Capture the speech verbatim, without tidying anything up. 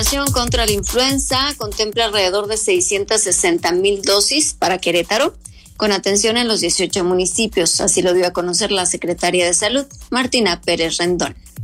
Contra la influenza contempla alrededor de seiscientas sesenta mil dosis para Querétaro, con atención en los dieciocho municipios. Así lo dio a conocer la secretaria de Salud, Martina Pérez Rendón.